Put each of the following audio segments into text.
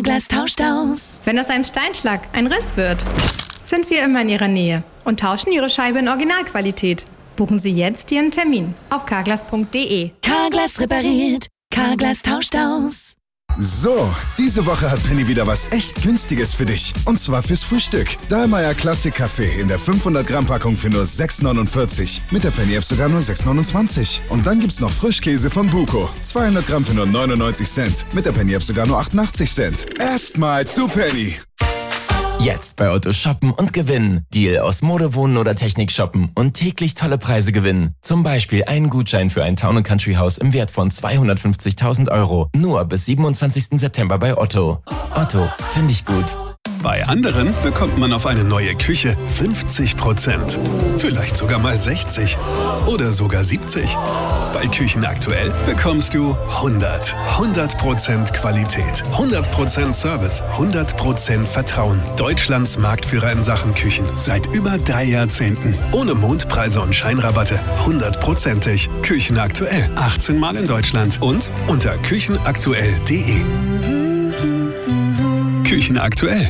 Carglass tauscht aus. Wenn aus einem Steinschlag ein Riss wird, sind wir immer in Ihrer Nähe und tauschen Ihre Scheibe in Originalqualität. Buchen Sie jetzt Ihren Termin auf carglass.de. Carglass repariert, Carglass tauscht aus. So, diese Woche hat Penny wieder was echt Günstiges für dich. Und zwar fürs Frühstück. Dahlmeier Classic Kaffee in der 500-Gramm-Packung für nur 6,49. Mit der Penny-App sogar nur 6,29. Und dann gibt's noch Frischkäse von Buko. 200 Gramm für nur 99 Cent. Mit der Penny-App sogar nur 88 Cent. Erstmal zu Penny. Jetzt bei Otto shoppen und gewinnen. Deal aus Mode, Wohnen oder Technik shoppen und täglich tolle Preise gewinnen. Zum Beispiel einen Gutschein für ein Town & Country Haus im Wert von 250.000 €. Nur bis 27. September bei Otto. Otto, finde ich gut. Bei anderen bekommt man auf eine neue Küche 50%. Vielleicht sogar mal 60 oder sogar 70. Bei Küchen aktuell bekommst du 100% Qualität, 100% Service, 100% Vertrauen. Deutschlands Marktführer in Sachen Küchen seit über 3 Jahrzehnten. Ohne Mondpreise und Scheinrabatte, 100%ig. Küchen aktuell, 18 Mal in Deutschland und unter küchenaktuell.de. Küchen aktuell.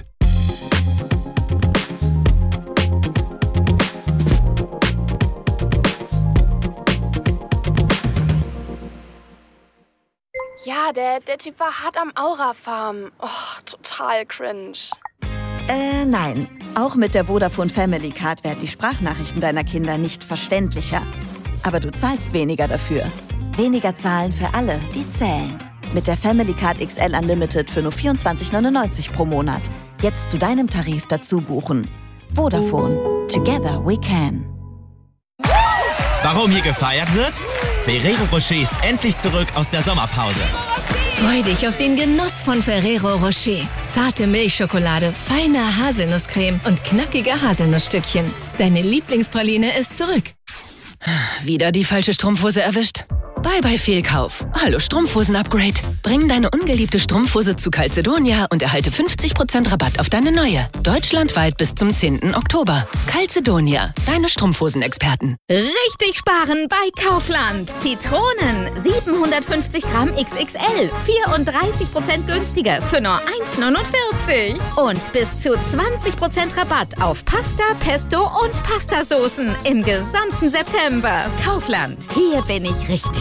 Ja, der Typ war hart am Aura-Farm. Oh, total cringe. Nein. Auch mit der Vodafone Family Card werden die Sprachnachrichten deiner Kinder nicht verständlicher. Aber du zahlst weniger dafür. Weniger zahlen für alle, die zählen. Mit der Family Card XL Unlimited für nur 24,99 € pro Monat. Jetzt zu deinem Tarif dazu buchen. Vodafone. Together we can. Warum hier gefeiert wird? Ferrero Rocher ist endlich zurück aus der Sommerpause. Freu dich auf den Genuss von Ferrero Rocher. Zarte Milchschokolade, feine Haselnusscreme und knackige Haselnussstückchen. Deine Lieblingspraline ist zurück. Wieder die falsche Strumpfhose erwischt? Bye Fehlkauf. Hallo Strumpfhosen-Upgrade. Bring deine ungeliebte Strumpfhose zu Calzedonia und erhalte 50% Rabatt auf deine neue. Deutschlandweit bis zum 10. Oktober. Calzedonia, deine Strumpfhosenexperten. Richtig sparen bei Kaufland. Zitronen, 750 Gramm XXL, 34% günstiger für nur 1,49. Und bis zu 20% Rabatt auf Pasta, Pesto und Pastasoßen im gesamten September. Kaufland, hier bin ich richtig.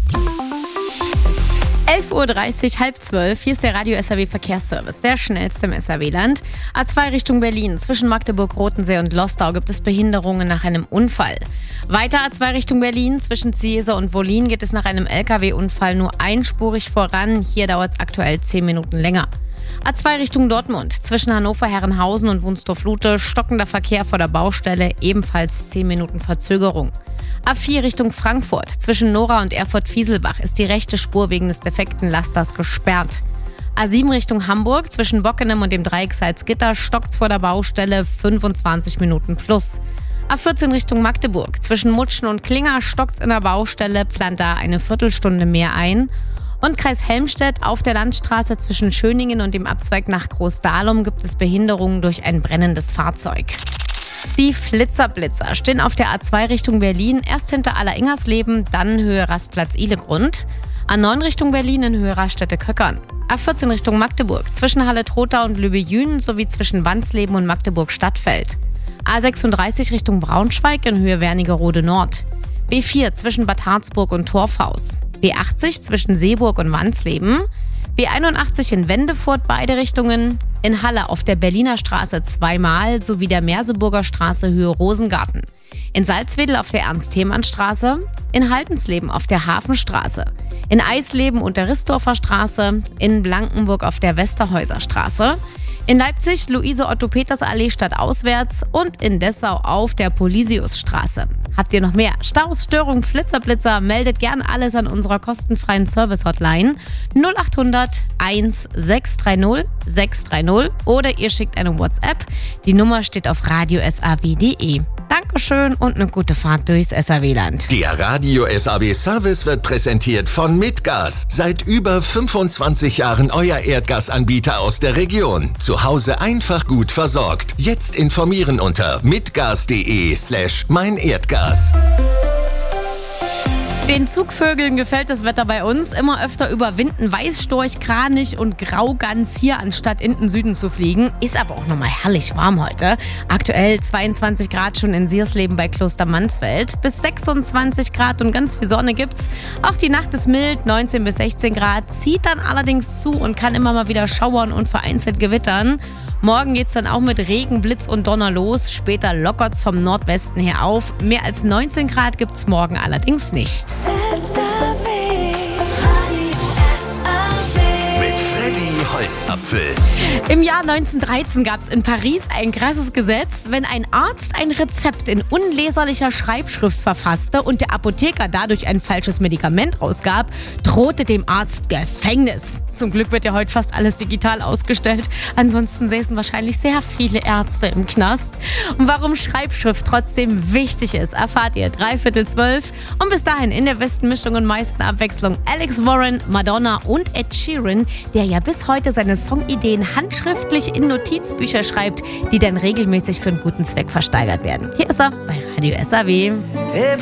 11:30 Uhr, 11:30. Hier ist der Radio SAW Verkehrsservice, der schnellste im SAW-Land. A2 Richtung Berlin. Zwischen Magdeburg, Rotensee und Lostau gibt es Behinderungen nach einem Unfall. Weiter A2 Richtung Berlin. Zwischen Ziese und Wollin geht es nach einem LKW-Unfall nur einspurig voran. Hier dauert es aktuell 10 Minuten länger. A2 Richtung Dortmund. Zwischen Hannover, Herrenhausen und Wunstorf-Lute stockender Verkehr vor der Baustelle, ebenfalls 10 Minuten Verzögerung. A4 Richtung Frankfurt. Zwischen Nora und Erfurt-Fieselbach ist die rechte Spur wegen des defekten Lasters gesperrt. A7 Richtung Hamburg. Zwischen Bockenem und dem Dreieck Salzgitter stockt's vor der Baustelle, 25 Minuten plus. A14 Richtung Magdeburg. Zwischen Mutschen und Klinger stockt's in der Baustelle, plant da eine Viertelstunde mehr ein. Und Kreis Helmstedt auf der Landstraße zwischen Schöningen und dem Abzweig nach Großdahlum gibt es Behinderungen durch ein brennendes Fahrzeug. Die Flitzerblitzer stehen auf der A2 Richtung Berlin, erst hinter Alleringers-Leben, dann Höhe Rastplatz Ihlegrund. A9 Richtung Berlin in Höhe Raststätte Köckern. A14 Richtung Magdeburg, zwischen Halle-Trotha und Lübbe-Jünen sowie zwischen Wandsleben und Magdeburg-Stadtfeld. A36 Richtung Braunschweig in Höhe Wernigerode Nord. B4 zwischen Bad Harzburg und Torfhaus. B80 zwischen Seeburg und Wandsleben. B81 in Wendefurt beide Richtungen. In Halle auf der Berliner Straße zweimal sowie der Merseburger Straße Höhe Rosengarten. In Salzwedel auf der Ernst-Thälmann-Straße. In Haltensleben auf der Hafenstraße. In Eisleben und der Rissdorfer Straße. In Blankenburg auf der Westerhäuser Straße. In Leipzig Luise-Otto-Peters-Allee stadtauswärts und in Dessau auf der Polisiusstraße. Habt ihr noch mehr Staus, Störungen, Flitzerblitzer? Meldet gern alles an unserer kostenfreien Service-Hotline 0800 1630 630 oder ihr schickt eine WhatsApp. Die Nummer steht auf radiosaw.de. Dankeschön und eine gute Fahrt durchs SAW-Land. Der Radio SAW Service wird präsentiert von Mitgas. Seit über 25 Jahren euer Erdgasanbieter aus der Region. Zu Hause einfach gut versorgt. Jetzt informieren unter mitgas.de/meinerdgas. Den Zugvögeln gefällt das Wetter bei uns. Immer öfter überwinden Weißstorch, Kranich und Graugans hier, anstatt in den Süden zu fliegen. Ist aber auch nochmal herrlich warm heute. Aktuell 22 Grad schon in Siersleben bei Kloster Mansfeld. Bis 26 Grad und ganz viel Sonne gibt's. Auch die Nacht ist mild, 19 bis 16 Grad. Zieht dann allerdings zu und kann immer mal wieder schauern und vereinzelt gewittern. Morgen geht's dann auch mit Regen, Blitz und Donner los. Später lockert's vom Nordwesten her auf. Mehr als 19 Grad gibt's morgen allerdings nicht. Mit Freddy Holzapfel. Im Jahr 1913 gab es in Paris ein krasses Gesetz. Wenn ein Arzt ein Rezept in unleserlicher Schreibschrift verfasste und der Apotheker dadurch ein falsches Medikament rausgab, drohte dem Arzt Gefängnis. Zum Glück wird ja heute fast alles digital ausgestellt. Ansonsten säßen wahrscheinlich sehr viele Ärzte im Knast. Und warum Schreibschrift trotzdem wichtig ist, erfahrt ihr 11:45. Und bis dahin in der besten Mischung und meisten Abwechslung Alex Warren, Madonna und Ed Sheeran, der ja bis heute seine Songideen handschriftlich in Notizbücher schreibt, die dann regelmäßig für einen guten Zweck versteigert werden. Hier ist er bei Radio SAW.